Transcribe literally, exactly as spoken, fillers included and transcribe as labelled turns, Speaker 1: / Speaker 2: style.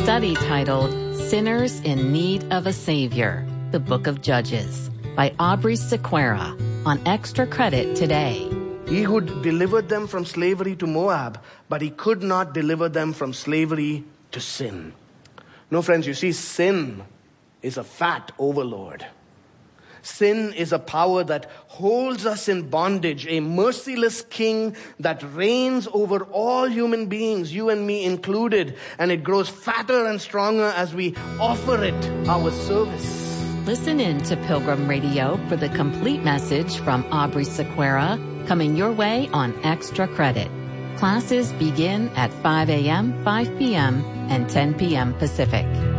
Speaker 1: study titled Sinners in Need of a Savior, the Book of Judges, by Aubrey Sequeira, on Extra Credit today.
Speaker 2: Ehud delivered them from slavery to Moab, but he could not deliver them from slavery to sin. No, friends, you see, sin is a fat overlord. Sin is a power that holds us in bondage, a merciless king that reigns over all human beings, you and me included, and it grows fatter and stronger as we offer it our service.
Speaker 1: Listen in to Pilgrim Radio for the complete message from Aubrey Sequeira, coming your way on Extra Credit. Classes begin at five a.m., five p.m., and ten p.m. Pacific.